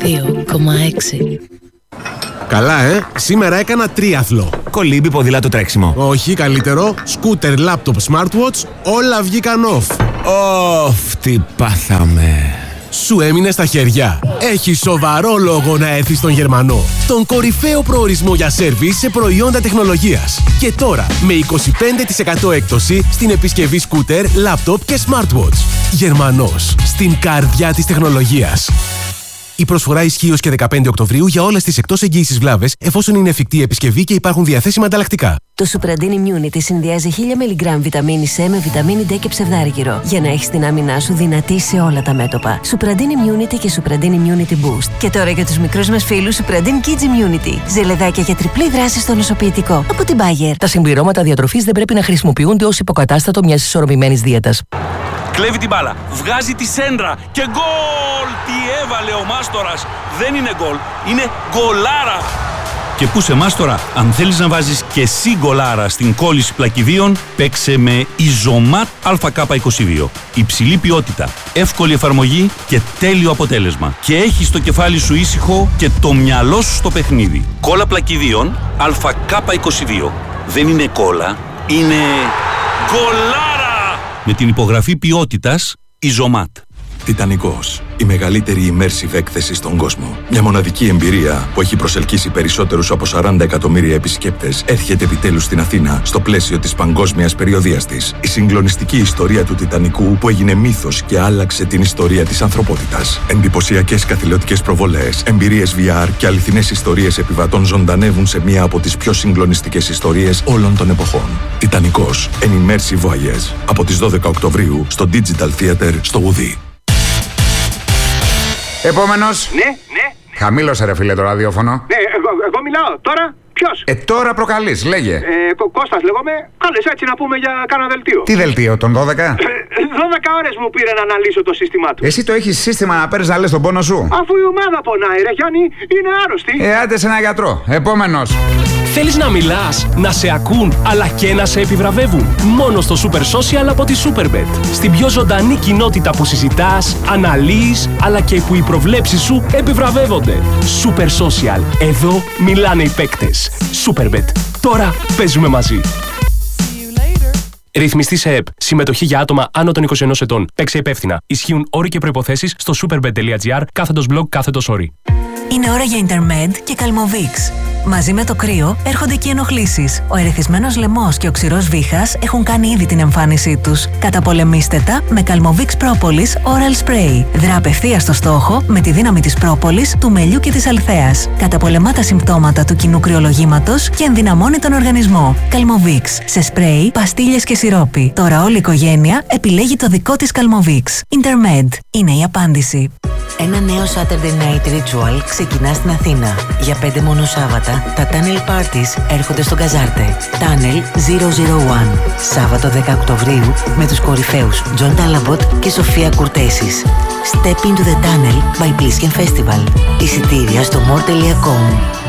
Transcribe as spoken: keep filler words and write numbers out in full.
δύο κόμμα έξι. Καλά, ε! Σήμερα έκανα τρίαθλο. Κολύμπι, ποδήλατο, τρέξιμο. Όχι, καλύτερο. Σκούτερ, λάπτοπ, smartwatch, όλα βγήκαν off. Ωφ, τι πάθαμε. Σου έμεινε στα χέρια. Έχει σοβαρό λόγο να έρθεις στον Γερμανό. Τον κορυφαίο προορισμό για σέρβις σε προϊόντα τεχνολογίας. Και τώρα με είκοσι πέντε τοις εκατό έκπτωση στην επισκευή σκούτερ, λάπτοπ και smartwatch. Γερμανός, στην καρδιά της τεχνολογίας. Η προσφορά ισχύει ως και δεκαπέντε Οκτωβρίου για όλες τις εκτός εγγύησης βλάβες, εφόσον είναι εφικτή η επισκευή και υπάρχουν διαθέσιμα ανταλλακτικά. Το Supradin Immunity συνδυάζει χίλια μιλιγκράμμ βιταμίνη C με βιταμίνη D και ψευδάργυρο για να έχεις την άμυνά σου δυνατή σε όλα τα μέτωπα. Supradin Immunity και Supradin Immunity Boost. Και τώρα για τους μικρούς μας φίλους Supradin Kids Immunity. Ζελεδάκια για τριπλή δράση στο νοσοποιητικό. Από την Bayer. Τα συμπληρώματα διατροφής δεν πρέπει να χρησιμοποιούνται ως υποκατάστατο μιας ισορροπημένης δίαιτας. Κλέβει την μπάλα, βγάζει τη σέντρα και γκολ! Τι έβαλε ο Μάστορας! Δεν είναι γκολ, είναι γκολάρα! Και πού σε Μάστορα, αν θέλεις να βάζεις και εσύ γκολάρα στην κόλληση πλακιδίων, παίξε με Ιζωμάτ Α Κ είκοσι δύο. Υψηλή ποιότητα, εύκολη εφαρμογή και τέλειο αποτέλεσμα. Και έχεις το κεφάλι σου ήσυχο και το μυαλό σου στο παιχνίδι. Κόλλα πλακιδίων Α Κ είκοσι δύο. Δεν είναι κόλλα, είναι γκολάρα! Με την υπογραφή ποιότητας Ιζωμάτ. Τιτανικός. Η μεγαλύτερη immersive έκθεση στον κόσμο. Μια μοναδική εμπειρία που έχει προσελκύσει περισσότερους από σαράντα εκατομμύρια επισκέπτες έρχεται επιτέλους στην Αθήνα στο πλαίσιο της παγκόσμιας περιοδείας της. Η συγκλονιστική ιστορία του Τιτανικού που έγινε μύθος και άλλαξε την ιστορία της ανθρωπότητας. Εντυπωσιακές καθηλωτικές προβολές, εμπειρίες βι αρ και αληθινές ιστορίες επιβατών ζωντανεύουν σε μία από τις πιο συγκλονιστικές ιστορίες όλων των εποχών. Τιτανικός. An immersive voyage. Από τις δώδεκα Οκτωβρίου στο Digital Theater στο Ουδί. Επόμενος. Ναι, ναι. Χαμήλωσε ρε φίλε το ραδιόφωνο. Ναι, εγώ, εγώ μιλάω. Τώρα ποιος? Ε, τώρα προκαλείς, λέγε. Ε, Κω- Κώστας λέγομαι. Κάλες έτσι να πούμε για κάνα δελτίο. Τι δελτίο, τον δώδεκα? δώδεκα ώρες μου πήρε να αναλύσω το σύστημά του. Εσύ το έχεις σύστημα να παίρνεις να λες τον πόνο σου? Αφού η ομάδα πονάει ρε Γιάννη, είναι άρρωστη. Ε, άντε σε ένα γιατρό. Επόμενος. Θέλεις να μιλάς, να σε ακούν, αλλά και να σε επιβραβεύουν? Μόνο στο Super Social από τη Superbet. Στην πιο ζωντανή κοινότητα που συζητάς, αναλύεις, αλλά και που οι προβλέψεις σου επιβραβεύονται. Super Social. Εδώ μιλάνε οι παίκτες. Superbet. Τώρα παίζουμε μαζί. Ρυθμιστή σε ΕΠ. Συμμετοχή για άτομα άνω των είκοσι ενός ετών. Παίξε υπεύθυνα. Ισχύουν όροι και προϋποθέσεις στο superbet.gr κάθετος blog κάθετος όροι. Είναι ώρα για Intermed και Calmovix. Μαζί με το κρύο έρχονται και οι ενοχλήσεις. Ο ερεθισμένος λαιμός και ο ξηρός βήχας έχουν κάνει ήδη την εμφάνισή τους. Καταπολεμήστε τα με Calmovix Propolis Oral Spray. Δρά απευθείας στο στόχο με τη δύναμη της πρόπολης, του μελιού και της αλθέας. Καταπολεμά τα συμπτώματα του κοινού κρυολογήματος και ενδυναμώνει τον οργανισμό. Calmovix σε σπρέι, παστίλες και σιρόπι. Τώρα όλη η οικογένεια επιλέγει το δικό της Calmovix. Intermed είναι η απάντηση. Ένα νέο Saturday Night Ritual ξεκινά στην Αθήνα. Για πέντε μόνο Σάββατα, τα Tunnel Parties έρχονται στο Καζάρτε. Tunnel μηδέν μηδέν ένα. Σάββατο δέκα Οκτωβρίου με τους κορυφαίους John Talabot και Σοφία Κουρτέσης. Step into the Tunnel by Plisken Festival. Εισιτήρια στο more τελεία com.